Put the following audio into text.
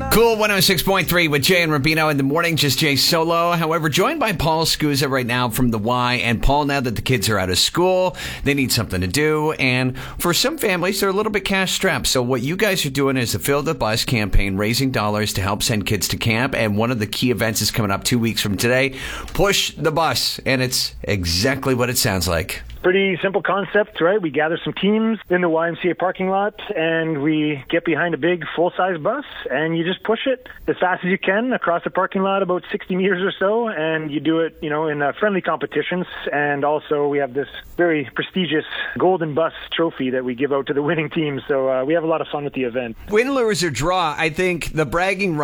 Cool 106.3 with Jay and Rubino in the morning, just Jay solo. However, joined by Paul Scusa right now from the Y. And Paul, now that the kids are out of school, they need something to do. And for some families, they're a little bit cash strapped. So what you guys are doing is the Fill the Bus campaign, raising dollars to help send kids to camp. And one of the key events is coming up 2 weeks from today. Push the Bus. And it's exactly what it sounds like. Pretty simple concept, right? We gather some teams in the YMCA parking lot, and we get behind a big full-size bus, and you just push it as fast as you can across the parking lot, about 60 meters or so, and you do it, in friendly competitions. And also, we have this very prestigious Golden Bus trophy that we give out to the winning team. So we have a lot of fun with the event. Win, lose, or draw, I think the bragging